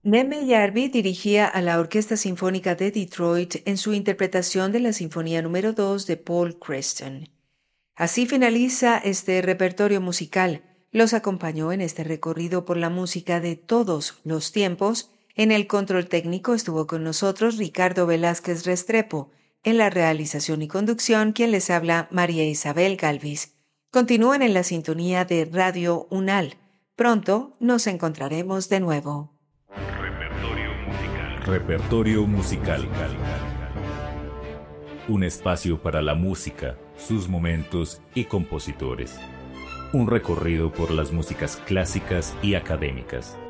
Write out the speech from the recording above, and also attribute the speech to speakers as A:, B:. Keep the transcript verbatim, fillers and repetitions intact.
A: Neme Yarvi dirigía a la Orquesta Sinfónica de Detroit en su interpretación de la Sinfonía número dos de Paul Creston. Así finaliza este repertorio musical. Los acompañó en este recorrido por la música de todos los tiempos. En el control técnico estuvo con nosotros Ricardo Velázquez Restrepo. En la realización y conducción, quien les habla, María Isabel Galvis. Continúen en la sintonía de Radio UNAL. Pronto nos encontraremos de nuevo.
B: Repertorio musical. Repertorio musical. Un espacio para la música, sus momentos y compositores. Un recorrido por las músicas clásicas y académicas.